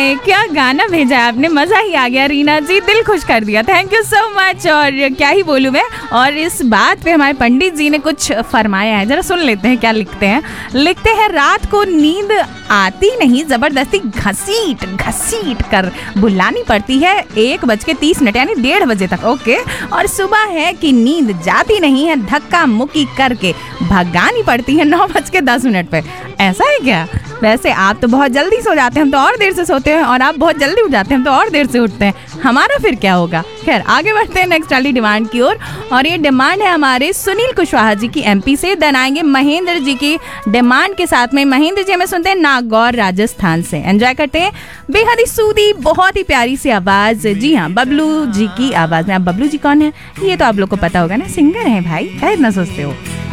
क्या गाना भेजा है आपने, मजा ही आ गया रीना जी, दिल खुश कर दिया, थैंक यू सो मच। और क्या ही बोलूं मैं। और इस बात पे हमारे पंडित जी ने कुछ फरमाया है, जरा सुन लेते हैं क्या लिखते हैं। लिखते हैं, रात को नींद आती नहीं, जबरदस्ती घसीट घसीट कर बुलानी पड़ती है 1:30 यानी 1:30 बजे तक। ओके। और सुबह है कि नींद जाती नहीं है, धक्का मुक्की करके भगानी पड़ती है 9:10 पे। ऐसा है क्या? वैसे आप तो बहुत जल्दी सो जाते हैं, हम तो और देर से सोते हैं, और आप बहुत जल्दी उठ जाते हैं, हम तो और देर से उठते हैं। हमारा फिर क्या होगा? खैर आगे बढ़ते हैं नेक्स्ट वाली डिमांड की ओर। और ये डिमांड है हमारे सुनील कुशवाहा जी की एमपी से। देन आएंगे महेंद्र जी की डिमांड के साथ में। महेंद्र जी हमें सुनते हैं नागौर राजस्थान से। एंजॉय करते हैं बेहद ही सूदी बहुत ही प्यारी सी आवाज। जी हाँ, बबलू जी की आवाज में। अब बबलू जी कौन है ये तो आप लोग को पता होगा ना, सिंगर है भाई, क्या इतना सोचते हो।